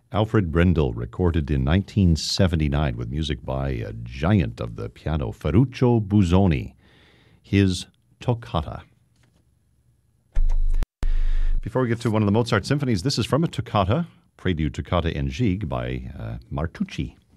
Alfred Brendel, recorded in 1979 with music by a giant of the piano, Ferruccio Busoni, his Toccata. Before we get to one of the Mozart symphonies, this is from a toccata, Prelude Toccata in Gigue by Martucci.